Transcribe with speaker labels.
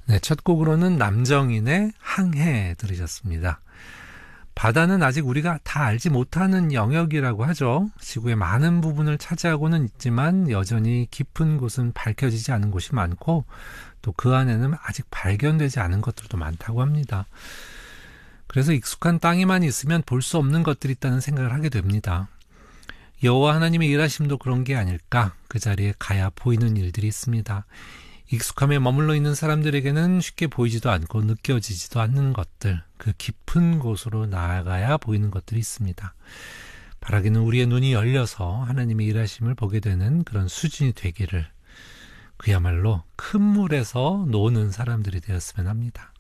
Speaker 1: 네, 첫 곡으로는 남정인의 항해 들으셨습니다. 바다는 아직 우리가 다 알지 못하는 영역이라고 하죠. 지구의 많은 부분을 차지하고는 있지만 여전히 깊은 곳은 밝혀지지 않은 곳이 많고 또 그 안에는 아직 발견되지 않은 것들도 많다고 합니다. 그래서 익숙한 땅에만 있으면 볼 수 없는 것들이 있다는 생각을 하게 됩니다. 여호와 하나님의 일하심도 그런 게 아닐까. 그 자리에 가야 보이는 일들이 있습니다. 익숙함에 머물러 있는 사람들에게는 쉽게 보이지도 않고 느껴지지도 않는 것들, 그 깊은 곳으로 나아가야 보이는 것들이 있습니다. 바라기는 우리의 눈이 열려서 하나님의 일하심을 보게 되는 그런 수준이 되기를, 그야말로 큰 물에서 노는 사람들이 되었으면 합니다.